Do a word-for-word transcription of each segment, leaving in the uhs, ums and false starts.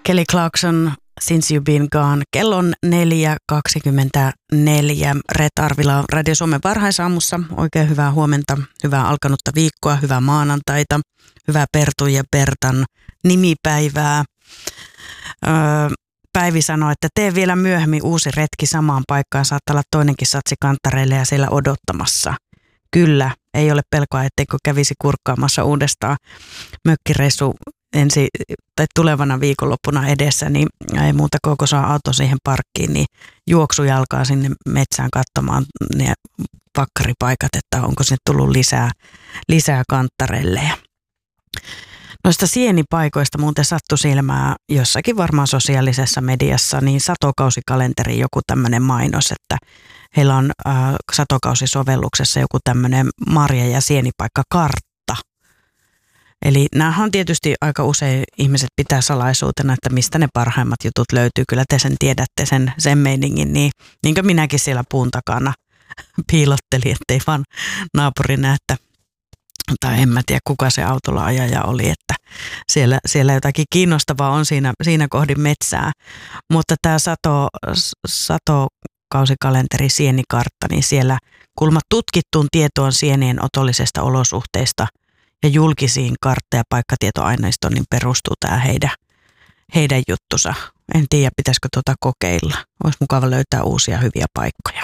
Kelly Clarkson, Since You've Been Gone. Kello on neljä kaksikymmentäneljä. Reetta Arvila Radio Suomen varhaisaamussa. Oikein hyvää huomenta, hyvää alkanutta viikkoa, hyvää maanantaita, hyvää Pertun ja Pertan nimipäivää. Öö, Päivi sanoi, että tee vielä myöhemmin uusi retki samaan paikkaan. Saattaa olla toinenkin satsi kanttareille ja siellä odottamassa. Kyllä, ei ole pelkoa, etteikö kävisi kurkkaamassa uudestaan mökkireissu ensi tai tulevana viikonloppuna edessä, niin ei muuta kuin kun saa auto siihen parkkiin, niin juoksu jalkaa sinne metsään katsomaan ne pakkaripaikat, että onko sinne tullut lisää, lisää kanttareille. Noista sienipaikoista muuten sattui silmää jossakin varmaan sosiaalisessa mediassa, niin satokausikalenteri joku tämmöinen mainos, että heillä on äh, satokausisovelluksessa joku tämmöinen marja- ja sienipaikkakartta. Eli näähän on tietysti aika usein ihmiset pitää salaisuutena, että mistä ne parhaimmat jutut löytyy. Kyllä te sen tiedätte, sen, sen meiningin, niin, niin kuin minäkin siellä puun takana piilottelin, ettei vaan naapuri näe, että tai en mä tiedä kuka se autolla ajaja oli, että siellä, siellä jotakin kiinnostavaa on siinä, siinä kohdin metsää. Mutta tämä sato, satokausikalenteri sienikartta, niin siellä kulma tutkittuun tietoon sienien otollisesta olosuhteista ja julkisiin kartta- ja paikkatietoaineistoon niin perustuu tämä heidän, heidän juttusa. En tiedä, pitäisikö tuota kokeilla. Olisi mukava löytää uusia hyviä paikkoja.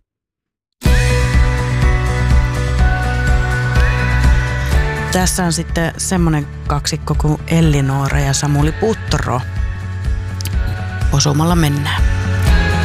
Tässä on sitten semmoinen kaksikko kuin Elli Noora ja Samuli Puttoro. Osumalla mennään.